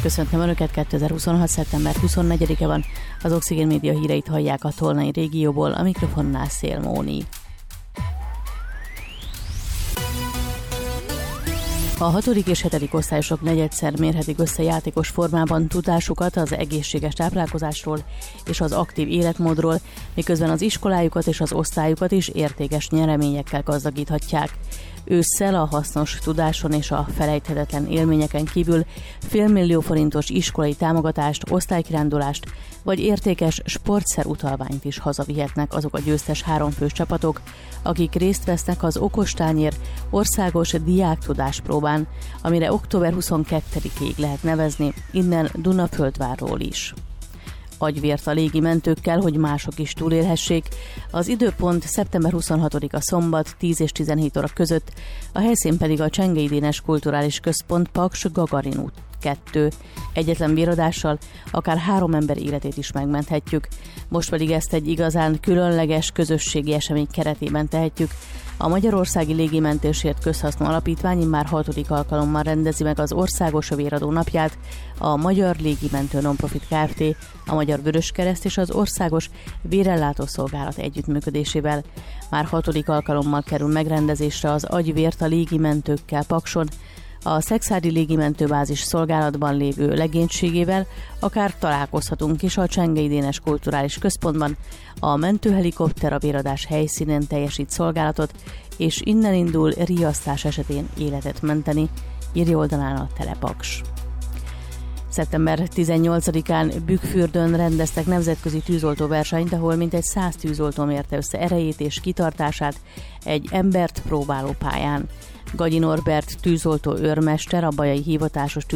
Köszöntöm Önöket, 2026. szeptember 24-e van, az Oxigén Média híreit hallják a Tolnai régióból, a mikrofonnál Szél Móni. A 6. és 7. osztályosok negyedszer mérhetik össze játékos formában tudásukat az egészséges táplálkozásról és az aktív életmódról, miközben az iskolájukat és az osztályukat is értékes nyereményekkel gazdagíthatják. Ősszel a hasznos tudáson és a felejthetetlen élményeken kívül $500 000 forintos iskolai támogatást, osztálykirándulást vagy értékes sportszer utalványt is hazavihetnek azok a győztes 3 fős csapatok, akik részt vesznek az Okostányér országos diáktudáspróbán, amire október 22-ig lehet nevezni, innen Dunaföldvárról is. Agyvért a légi mentőkkel, hogy mások is túlélhessék. Az időpont szeptember 26-a szombat 10 és 17 óra között, a helyszín pedig a Csengei Dénes Kulturális Központ, Paks Gagarin út 2. Egyetlen véradással akár 3 ember életét is megmenthetjük. Most pedig ezt egy igazán különleges közösségi esemény keretében tehetjük. A Magyarországi Légimentésért Közhasznú Alapítvány már 6. alkalommal rendezi meg az Országos Véradó napját, a Magyar Légimentő Nonprofit Kft., a Magyar Vöröskereszt és az Országos Vérellátó Szolgálat együttműködésével. Már 6. alkalommal kerül megrendezésre az Agyvért a légimentőkkel Pakson, a Szekszárdi Légimentőbázis szolgálatban lévő legénységével, akár találkozhatunk is a Csengei Dénes Kulturális Központban. A mentőhelikopter a véradás helyszínén teljesít szolgálatot, és innen indul riasztás esetén életet menteni, írja oldalán a Telepaks. Szeptember 18-án Bükkfürdön rendeztek nemzetközi tűzoltóversenyt, ahol mintegy 100 tűzoltó mérte össze erejét és kitartását egy embert próbáló pályán. Gagyi Norbert tűzoltó őrmester, a bajai hivatásos